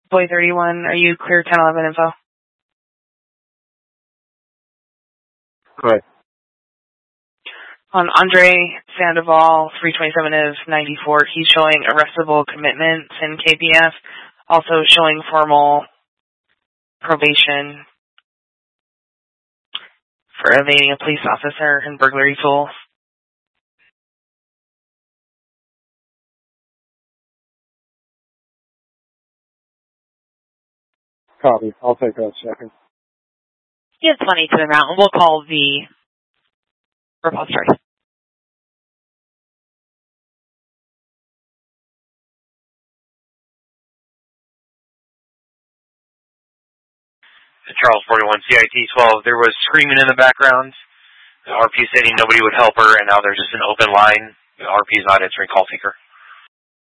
Boy 31, are you clear 1011 info? Go ahead. On Andre Sandoval, 327 of 94, he's showing arrestable commitments in KPF, also showing formal probation for evading a police officer and burglary tool. Copy. I'll take that second. He has 20 to the mountain. We'll call the repository. Charles 41, CIT 12, there was screaming in the background. The RP stating nobody would help her, and now there's just an open line. The RP is not answering call taker.